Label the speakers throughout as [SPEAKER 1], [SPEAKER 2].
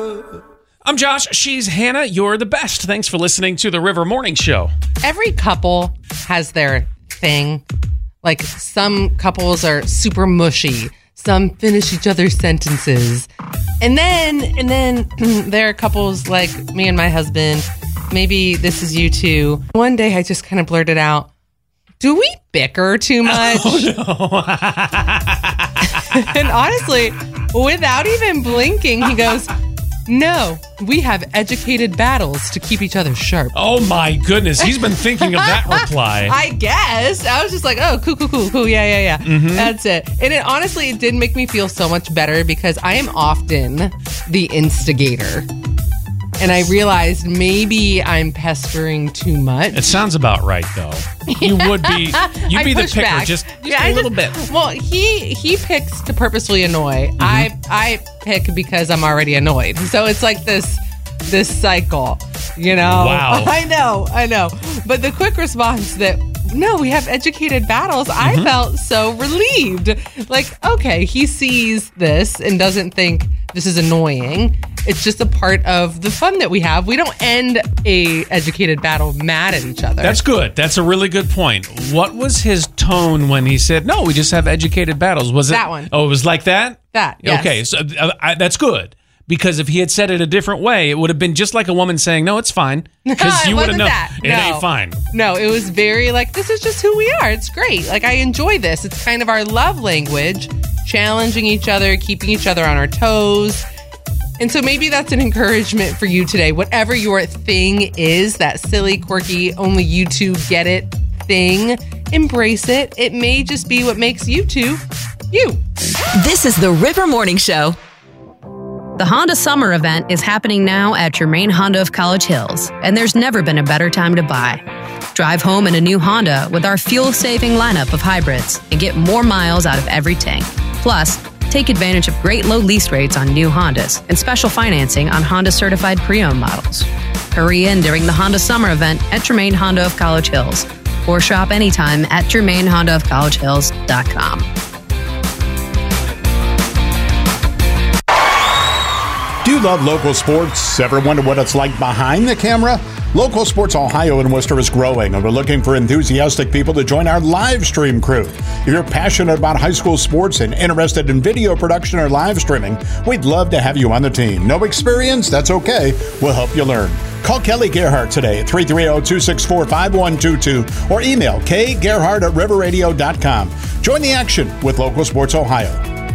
[SPEAKER 1] I'm Josh. She's Hannah. You're the best. Thanks for listening to the River Morning Show.
[SPEAKER 2] Every couple has their thing. Like some couples are super mushy. Some finish each other's sentences. And then there are couples like me and my husband. Maybe this is you too. One day I just kind of blurted out, do we bicker too much?
[SPEAKER 1] Oh, no.
[SPEAKER 2] And honestly, without even blinking, he goes, no, we have educated battles to keep each other sharp.
[SPEAKER 1] Oh, my goodness. He's been thinking of that reply.
[SPEAKER 2] I guess. I was just like, oh, cool. Yeah.
[SPEAKER 1] Mm-hmm.
[SPEAKER 2] That's it. And it did make me feel so much better because I am often the instigator. And I realized maybe I'm pestering too much.
[SPEAKER 1] It sounds about right, though. You would be. You'd be the picker,
[SPEAKER 2] back.
[SPEAKER 1] just a little bit.
[SPEAKER 2] Well, he picks to purposefully annoy.
[SPEAKER 1] Mm-hmm.
[SPEAKER 2] I pick because I'm already annoyed. So it's like this cycle, you know?
[SPEAKER 1] Wow.
[SPEAKER 2] I know. But the quick response that, no, we have educated battles, I felt so relieved. Like, okay, he sees this and doesn't think this is annoying. It's just a part of the fun that we have. We don't end a educated battle mad at each other.
[SPEAKER 1] That's good. That's a really good point. What was his tone when he said, no, we just have educated battles? Was it
[SPEAKER 2] that one?
[SPEAKER 1] Oh, it was like that?
[SPEAKER 2] That, yes.
[SPEAKER 1] Okay, so that's good. Because if he had said it a different way, it would have been just like a woman saying, no, it's fine. Because you would have known it ain't fine.
[SPEAKER 2] No, it was very like, this is just who we are. It's great. Like, I enjoy this. It's kind of our love language, challenging each other, keeping each other on our toes. And so maybe that's an encouragement for you today. Whatever your thing is, that silly, quirky, only you two get it thing, embrace it. It may just be what makes you two, you.
[SPEAKER 3] This is the River Morning Show.
[SPEAKER 4] The Honda Summer Event is happening now at Germain Honda of College Hills, and there's never been a better time to buy. Drive home in a new Honda with our fuel-saving lineup of hybrids and get more miles out of every tank. Plus, take advantage of great low lease rates on new Hondas and special financing on Honda-certified pre-owned models. Hurry in during the Honda Summer Event at Germain Honda of College Hills, or shop anytime at GermainHondaofCollegeHills.com.
[SPEAKER 5] Do you love local sports? Ever wonder what it's like behind the camera? Local Sports Ohio in Worcester is growing, and we're looking for enthusiastic people to join our live stream crew. If you're passionate about high school sports and interested in video production or live streaming, we'd love to have you on the team. No experience? That's okay. We'll help you learn. Call Kelly Gerhardt today at 330-264-5122 or email kgerhardt@riverradio.com. Join the action with Local Sports Ohio.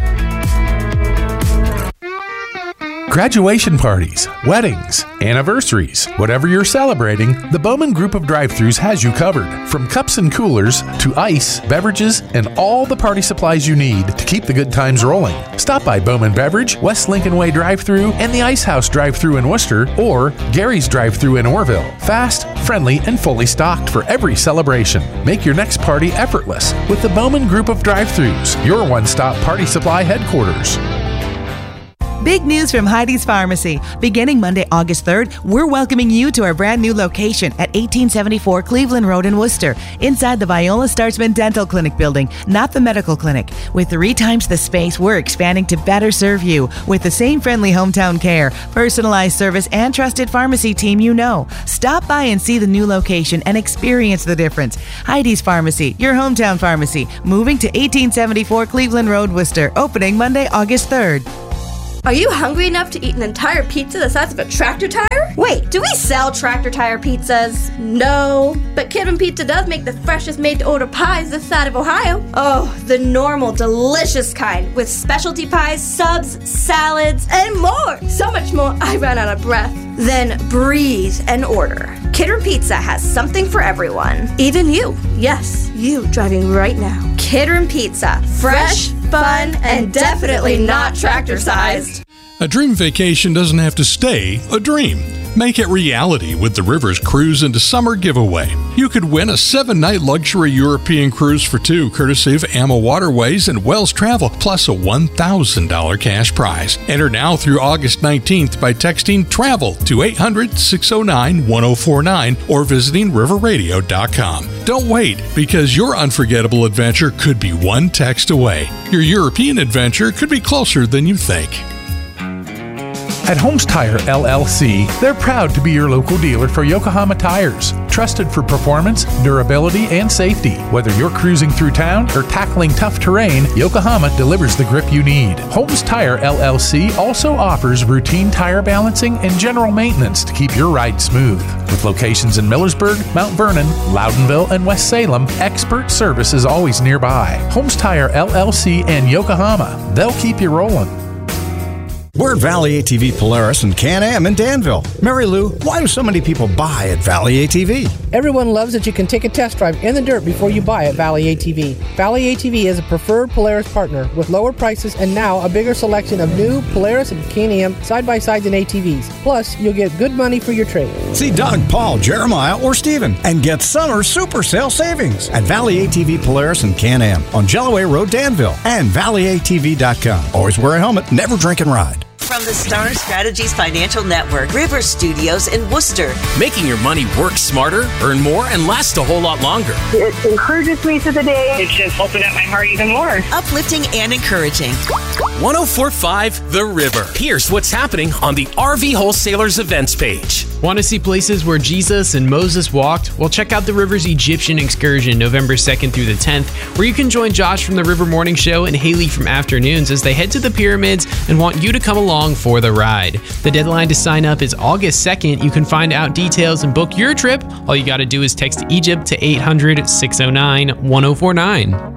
[SPEAKER 6] Graduation parties, weddings, anniversaries, whatever you're celebrating, the Bowman Group of Drive-Thrus has you covered. From cups and coolers to ice, beverages, and all the party supplies you need to keep the good times rolling. Stop by Bowman Beverage, West Lincoln Way Drive-Thru, and the Ice House Drive-Thru in Worcester, or Gary's Drive-Thru in Orville. Fast, friendly, and fully stocked for every celebration. Make your next party effortless with the Bowman Group of Drive-Thrus, your one-stop party supply headquarters.
[SPEAKER 7] Big news from Heidi's Pharmacy. Beginning Monday, August 3rd, we're welcoming you to our brand new location at 1874 Cleveland Road in Worcester, inside the Viola Startzman Dental Clinic building, not the medical clinic. With 3 times the space, we're expanding to better serve you with the same friendly hometown care, personalized service, and trusted pharmacy team you know. Stop by and see the new location and experience the difference. Heidi's Pharmacy, your hometown pharmacy, moving to 1874 Cleveland Road, Worcester, opening Monday, August 3rd.
[SPEAKER 8] Are you hungry enough to eat an entire pizza the size of a tractor tire? Wait, do we sell tractor tire pizzas? No, but Kidman Pizza does make the freshest made-to-order pies this side of Ohio. Oh, the normal, delicious kind, with specialty pies, subs, salads, and more. So much more, I ran out of breath. Then breathe and order. Kidman Pizza has something for everyone. Even you. Yes, you driving right now. Kidman Pizza. Fresh, fun, and definitely not tractor-sized.
[SPEAKER 9] A dream vacation doesn't have to stay a dream. Make it reality with the Rivers Cruise into Summer giveaway. You could win a 7-night luxury European cruise for 2, courtesy of AMA Waterways and Wells Travel, plus a $1,000 cash prize. Enter now through August 19th by texting TRAVEL to 800-609-1049 or visiting riverradio.com. Don't wait, because your unforgettable adventure could be one text away. Your European adventure could be closer than you think.
[SPEAKER 6] At Holmes Tire LLC, they're proud to be your local dealer for Yokohama tires. Trusted for performance, durability, and safety. Whether you're cruising through town or tackling tough terrain, Yokohama delivers the grip you need. Holmes Tire LLC also offers routine tire balancing and general maintenance to keep your ride smooth. With locations in Millersburg, Mount Vernon, Loudonville, and West Salem, expert service is always nearby. Holmes Tire LLC and Yokohama. They'll keep you rolling.
[SPEAKER 10] We're at Valley ATV Polaris and Can-Am in Danville. Mary Lou, why do so many people buy at Valley ATV?
[SPEAKER 11] Everyone loves that you can take a test drive in the dirt before you buy at Valley ATV. Valley ATV is a preferred Polaris partner with lower prices and now a bigger selection of new Polaris and Can-Am side-by-sides and ATVs. Plus, you'll get good money for your trade.
[SPEAKER 10] See Doug, Paul, Jeremiah, or Steven and get summer super sale savings at Valley ATV Polaris and Can-Am on Jellaway Road, Danville, and valleyatv.com. Always wear a helmet, never drink and ride.
[SPEAKER 12] From the Star Strategies Financial Network, River Studios in Worcester.
[SPEAKER 13] Making your money work smarter, earn more, and last a whole lot longer.
[SPEAKER 14] It encourages me through the day. It just opened up my heart even more.
[SPEAKER 12] Uplifting and encouraging.
[SPEAKER 13] 104.5 The River. Here's what's happening on the RV Wholesalers events page.
[SPEAKER 15] Want to see places where Jesus and Moses walked? Well, check out the River's Egyptian Excursion November 2nd through the 10th, where you can join Josh from the River Morning Show and Haley from Afternoons as they head to the pyramids and want you to come along for the ride. The deadline to sign up is August 2nd. You can find out details and book your trip. All you got to do is text Egypt to 800-609-1049.